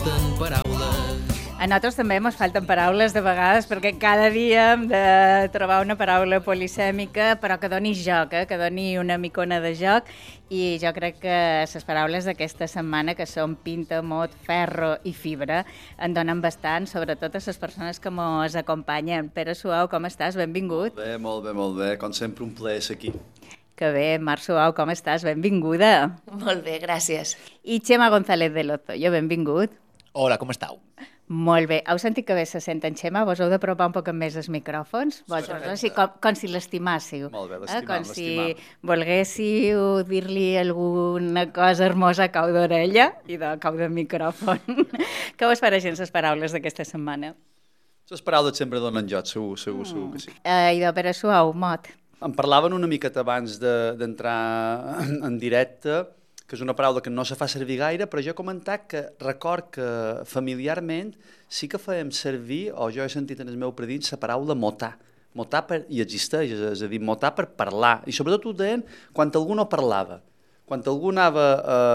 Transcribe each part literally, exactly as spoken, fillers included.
falten paraules. A nosaltres també ens falten paraules de vegades perquè cada dia hem de trobar una paraula polisèmica però que doni joc, eh? Que doni una micona de joc, i jo crec que les paraules d'aquesta setmana, que són pinta, mot, ferro i fibra, en donen bastant, sobretot a les persones que ens acompanyen. Pere Suau, com estàs? Benvingut. Molt bé, molt bé, molt bé. Com sempre, un plaer ser aquí. Que bé. Marc Suau, com estàs? Benvinguda. Molt bé, gràcies. I Xema González de Lozoya, benvingut. Hola, com estàu? Molt bé. Heu sentit que bé se sent en Xema? Vos heu d'apropar un poc més els micròfons? Vos, sí, com, com si l'estimássiu. Molt bé, eh? l'estimam, Com si l'estimam. volguéssiu dir-li alguna cosa hermosa a cau d'orella i de cau de micròfon. Què vos pareixen les paraules d'aquesta setmana? Les paraules sempre donen joc, segur, segur, segur que sí. Eh, I de Pere Suau, mot. Em parlaven una miqueta abans de- d'entrar en, en directe, que és una paraula que no se fa servir gaire, però jo he comentat que record que familiarment sí que fèiem servir, o jo he sentit en el meu predins, la paraula motar. Motar per, i existeix, és a dir, motar per parlar. I sobretot ho deien quan algú no parlava. Quan algú anava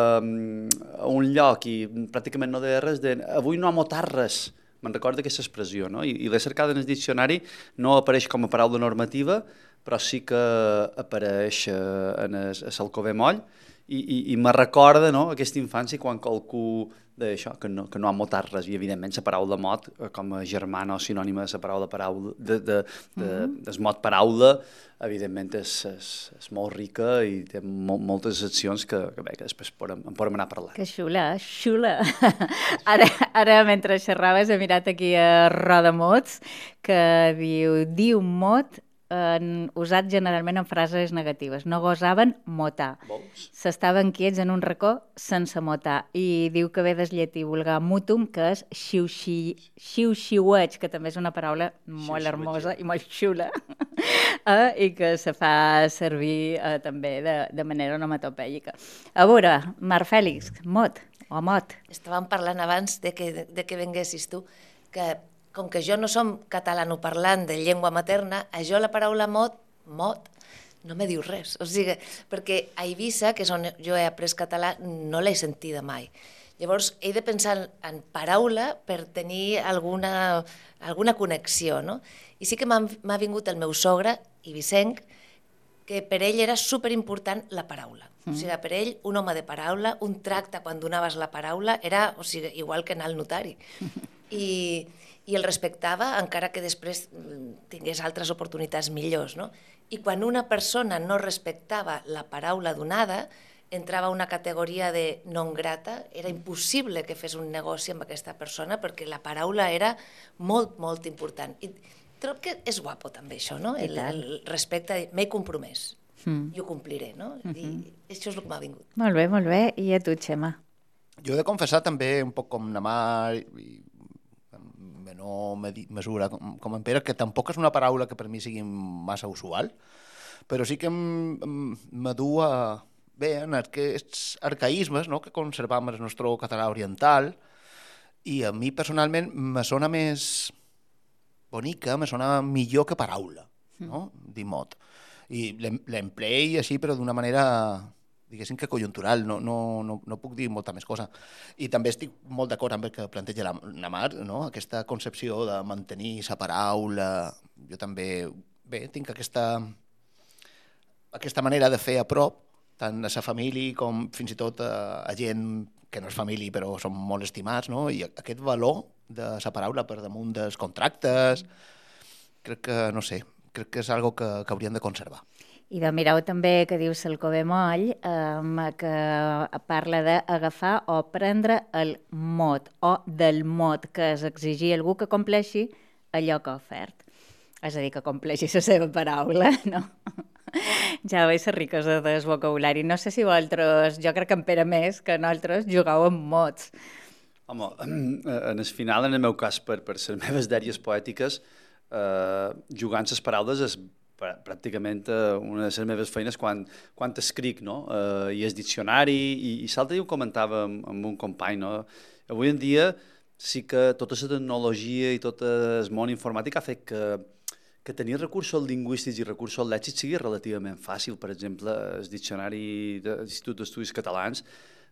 eh, a un lloc i pràcticament no deia res, deien avui no ha motat res. Me'n recordo aquesta expressió, no? I, i l'he cercada en el diccionari, no apareix com a paraula normativa, però sí que apareix eh, en el, a l'Alcover Moll, i, i, i me recorda, no, aquesta infància quan qualcú deia això, que no, que no ha motat res, i evidentment la paraula mot, eh, com a germana o sinònima de la paraula paraula, de, de, de, del mot paraula, evidentment és, és, és molt rica i té mol, moltes accions que, que, bé, que després podem, en podem anar parlant. Que xula, xula. Ara, ara mentre xerraves, he mirat aquí a Roda Mots, que diu, diu mot, en, usat generalment en frases negatives. No gosaven motar. Vols? S'estaven quiets en un racó sense motar. I diu que ve del llatí vulgar mutum, que és xiu-xiueig, que també és una paraula molt Xiu-xiueig. hermosa i molt xula, eh? I que se fa servir eh, també de, de manera onomatopèica. A veure, Marc Fèlix, mot o mot. Estàvem parlant abans de que, de que venguessis tu, que com que jo no som catalanoparlant de llengua materna, a jo la paraula mot, mot, no me diu res. O sigui, perquè a Eivissa, que és on jo he après català, no l'he sentida mai. Llavors, he de pensar en, en paraula per tenir alguna, alguna connexió, no? I sí que m'ha m'ha vingut el meu sogre, eivissenc, que per ell era superimportant la paraula. Mm. O sigui, per ell, un home de paraula, un tracte quan donaves la paraula, era, o sigui, igual que anar al notari. I, i el respectava, encara que després tingués altres oportunitats millors, no? I quan una persona no respectava la paraula donada, entrava a una categoria de non grata, era impossible que fes un negoci amb aquesta persona perquè la paraula era molt, molt important. I trobo que és guapo també això, no? El, el respecte, m'he compromès, mm. i ho compliré, no? Mm-hmm. I això és el que m'ha vingut. Molt bé, molt bé. I a tu, Xema? Jo he de confessar també, un poc com na Mar, i en menor mesura com, com en Pere, que tampoc és una paraula que per mi sigui massa usual, però sí que me du a, bé, en aquests arcaïsmes, no?, que conservam el nostre català oriental, i a mi personalment me sona més bonica, me sona millor que paraula, no?, dir mot. I l'emplei així, però d'una manera, diguéssim que conjuntural, no, no, no, no puc dir molta més cosa. I també estic molt d'acord amb el que planteja la, la Mar, no?, aquesta concepció de mantenir la paraula. Jo també, bé, tinc aquesta, aquesta manera de fer a prop, tant a la família com fins i tot a, a gent que no és família però són molt estimats, no?, i aquest valor de la paraula per damunt dels contractes, crec que, no sé, crec que és algo que, que hauríem de conservar. I de mireu també que diu Salcové Moll, eh, que parla d'agafar o prendre el mot, o del mot, que és exigir a algú que compleixi allò que ha ofert. És a dir, que compleixi la seva paraula, no? Ja veig les riques del vocabulari. No sé si vosaltres, jo crec que en Pere més, que nosaltres jugàveu amb mots. Home, en el final, en el meu cas, per, per les meves dèries poètiques, eh, jugant les paraules és pràcticament eh, una de les meves feines quan, quan escric, no? Eh, I el diccionari, i, i l'altre dia ho comentava amb, amb un company, no? Avui en dia sí que tota la tecnologia i tot el món informàtic ha fet que, que tenir recursos lingüístics i recursos lèxics sigui relativament fàcil. Per exemple, el diccionari de l'Institut d'Estudis Catalans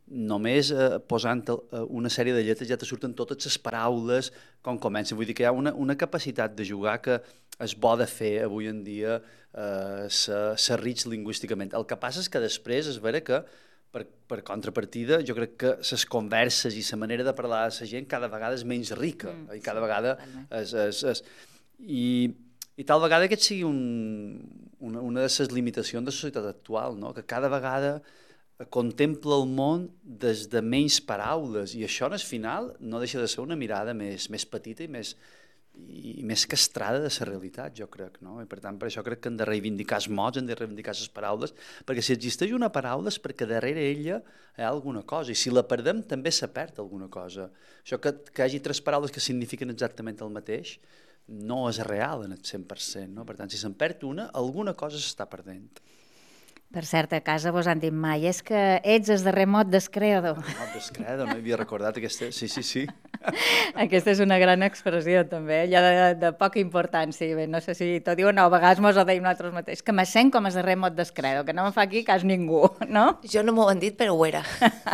només eh, posant eh, una sèrie de lletres ja te surten totes les paraules com comencen. Vull dir que hi ha una, una capacitat de jugar que és bo de fer avui en dia, eh, ser rics lingüísticament. El que passa és que després és vera que per, per contrapartida jo crec que les converses i la manera de parlar de la gent cada vegada és menys rica mm, i cada sí, vegada és, és, és, i, i tal vegada aquest sigui un, una, una de les limitacions de la societat actual, no? Que cada vegada contempla el món des de menys paraules i això al final no deixa de ser una mirada més, més petita i més, i més castrada de la realitat, jo crec, no? I per tant, per això crec que hem de reivindicar els mots, hem de reivindicar les paraules, perquè si existeix una paraula és perquè darrere ella hi ha alguna cosa, i si la perdem també se perd alguna cosa. Això que, que hi hagi tres paraules que signifiquen exactament el mateix no és real en el cent per cent, no? Per tant, si se'n perd una, alguna cosa s'està perdent. Per cert, a casa vos han dit mai, és que ets el darrer mot d'Escredo. El mot d'Escredo, no havia recordat aquesta... Sí, sí, sí. Aquesta és una gran expressió, també, ja de, de poca importància. Bé, no sé si t'ho diuen, no, a vegades mos ho deim nosaltres mateix, que me sent com el darrer mot d'Escredo, que no me fa aquí cas ningú, no? Jo no m'ho han dit, però ho era.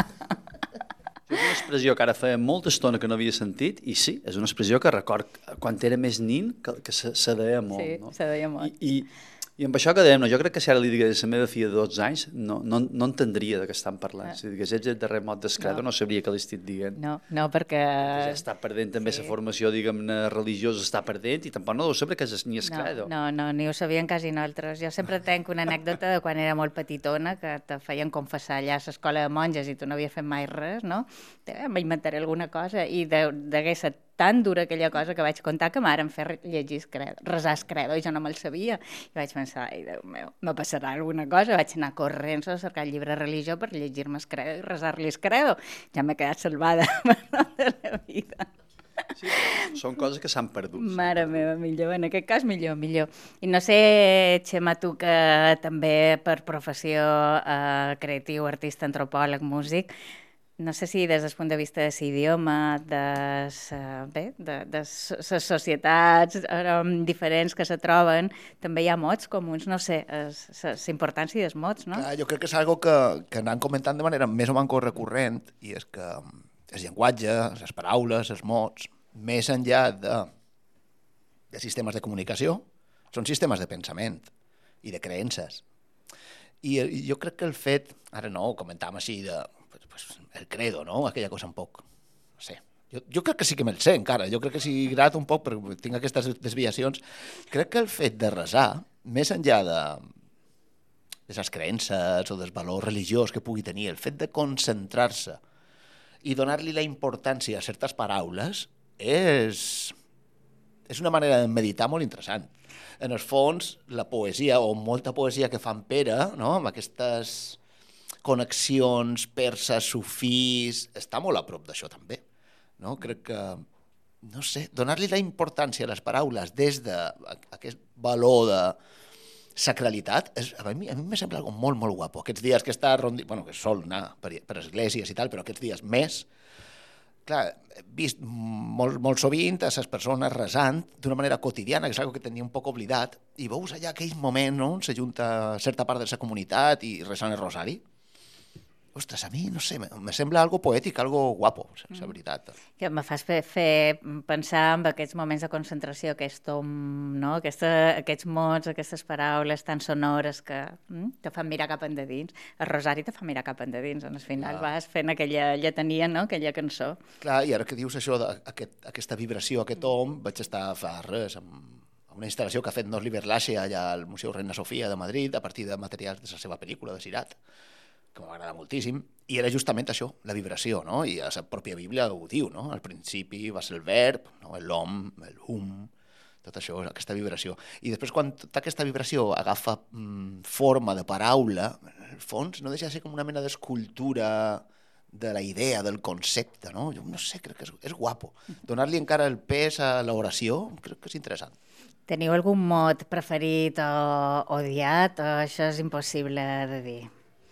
És una expressió que ara feia molta estona que no havia sentit, i sí, és una expressió que record quan era més nin, que, que se, se deia molt. Sí, no? se deia molt. I, i, I amb això que dèiem, no, jo crec que si ara li digués a la meva filla de dotze anys, no, no, no entendria de què estan parlant. Ah. Si digués, ets el darrer mot d'Escredo, no. no sabria què li estic dient. No, no, perquè... Ja està perdent també sí. La formació, diguem-ne, religiosa està perdent i tampoc no deu saber què és ni Escredo. No, no, no, ni ho sabien quasi nosaltres. Jo sempre tenc una anècdota de quan era molt petitona, que te feien confessar allà a l'escola de monges i tu no havies fet mai res, no? M'inventaré alguna cosa i degué ser tan dura aquella cosa que vaig contar que m'ara em fer llegir Escredo, resar Escredo, i jo no me'l sabia. I vaig pensar, ai, Déu meu, me passarà alguna cosa. Vaig anar corrents a cercar el llibre de religió per llegir-me Escredo i resar-li Escredo. Ja m'he quedat salvada de la vida. Sí, són coses que s'han perdut. Mare meva, millor, en aquest cas millor, millor. I no sé, Xema, tu que també per professió eh, creatiu, artista, antropòleg, músic, no sé si des del punt de vista de l'idioma, de les societats um, diferents que se troben, també hi ha mots comuns, no sé, la importància dels mots, no? Clar, jo crec que és algo que, que anem comentant de manera més o menys recurrent, i és que el llenguatge, les paraules, els mots, més enllà de, de sistemes de comunicació, són sistemes de pensament i de creences. I, i jo crec que el fet, ara no, ho comentàvem així, de pues, el credo, no? Aquella cosa un poc, no sé. Jo, jo crec que sí que me'l sé encara, jo crec que sí grat un poc perquè tinc aquestes desviacions. Crec que el fet de resar, més enllà de, de les creences o dels valors religiós que pugui tenir, el fet de concentrar-se i donar-li la importància a certes paraules és, és una manera de meditar molt interessant. En el fons, la poesia, o molta poesia que fan Pere, no? Amb aquestes connexions perses, sufís, està molt a prop d'això també. No? Crec que, no sé, donar-li la importància a les paraules des d'aquest valor de sacralitat, és, a mi a mi me sembla algo molt, molt guapo. Aquests dies que està rondi... bueno, que sol anar per, per esglésies i tal, però aquests dies més, clar, he vist molt, molt sovint a les persones resant d'una manera quotidiana, que és una que tenia un poc oblidat, i veus allà aquell moment, no?, on s'ajunta certa part de la comunitat i resant el rosari. Ostres, a mi, no sé, me sembla algo poètic, algo guapo, la veritat. Que me fas fer, fer pensar en aquests moments de concentració, aquest tom, no? Aquesta, aquests mots, aquestes paraules tan sonores que mm, te fan mirar cap endins. El rosari te fa mirar cap endins, on al final Clar. vas fent aquella lletania, no? Aquella cançó. Clar, i ara que dius això, aquest, aquesta vibració, aquest tom, vaig estar fa res amb una instal·lació que ha fet Nos Liberlaxe allà al Museu Reina Sofia de Madrid, a partir de materials de la seva pel·lícula, de Sirat, que m'agrada moltíssim, i era justament això, la vibració, no? I la pròpia Bíblia ho diu, no? Al principi va ser el verb, no? l'hom, el hum, tot això, aquesta vibració. I després, quan tota aquesta vibració agafa mm, forma de paraula, en el fons no deixa de ser com una mena d'escultura de la idea, del concepte, no? Jo no sé, crec que és, és guapo. Donar-li encara el pes a l'oració, crec que és interessant. Teniu algun mot preferit o odiat, o això és impossible de dir?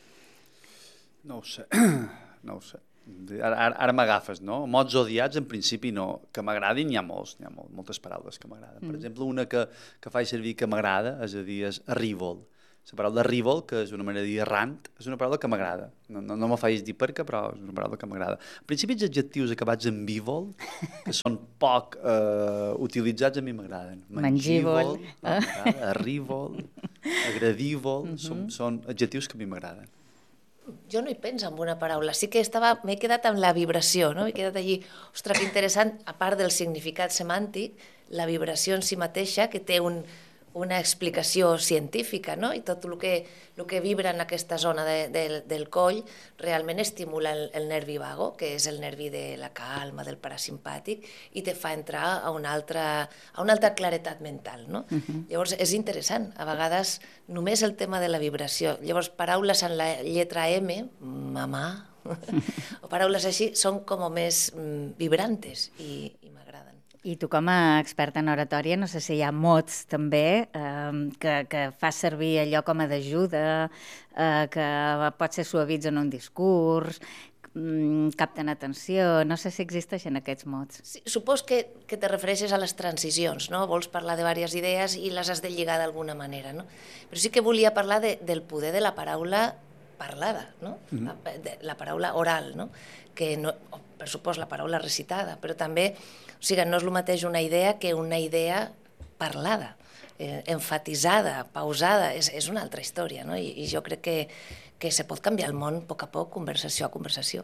No ho sé, no ho sé. Ara, ara, ara m'agafes, no? Mots odiats, en principi, no. Que m'agradin, n'hi ha molts, n'hi ha moltes paraules que m'agraden. Mm. Per exemple, una que, que faig servir que m'agrada, és a dir, és arribol. La paraula rívol, que és una manera de dir errant, és una paraula que m'agrada. No, no, no me facis dir per què, però és una paraula que m'agrada. En principi, els adjectius acabats en vívol, que són poc eh, utilitzats, a mi m'agraden. Mangívol. No, m'agrada. Arrivol, agradívol, uh-huh. són, són adjectius que a mi m'agraden. Jo no hi penso en una paraula, sí que estava, m'he quedat amb la vibració, no? M'he quedat allí, ostres, que interessant, a part del significat semàntic, la vibració en si mateixa, que té un, una explicació científica, no? I tot el que, el que vibra en aquesta zona de, de, del coll realment estimula el, el nervi vago, que és el nervi de la calma, del parasimpàtic, i te fa entrar a una altra, a una altra claretat mental, no? Uh-huh. Llavors, és interessant, a vegades només el tema de la vibració. Llavors, paraules en la lletra M, mamà, o paraules així, són com més mm, vibrantes i, i m'agraden. I tu com a experta en oratòria, no sé si hi ha mots també eh, que, que fas servir allò com a d'ajuda, eh, que pot ser suavitzen un discurs, mm, capten atenció, no sé si existeixen aquests mots. Sí, supos que, que te refereixes a les transicions, no? Vols parlar de diverses idees i les has de lligar d'alguna manera, no? Però sí que volia parlar de, del poder de la paraula parlada, no? Mm-hmm. la, de, la paraula oral, no? Que no, per supost la paraula recitada, però també, o sigui, no és el mateix una idea que una idea parlada, eh, enfatitzada, pausada, és, és una altra història, no? I, i jo crec que, que se pot canviar el món a poc a poc, conversació a conversació.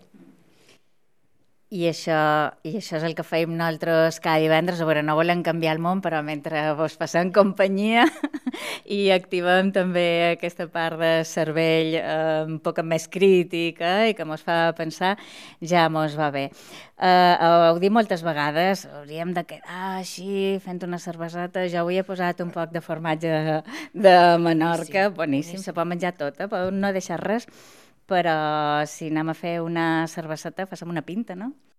I això, I això és el que feim nosaltres cada divendres. A veure, no volem canviar el món, però mentre vos passem companyia i activem també aquesta part de cervell eh, un poc més crítica i que mos fa pensar, ja mos va bé. Eh, ho dic moltes vegades, hauríem de quedar així fent una cerveseta. Jo avui he posat un poc de formatge de Menorca, boníssim, boníssim. Se pot menjar tot, eh? Pot no deixar res. Però si anem a fer una cerveseta, facem una pinta, no?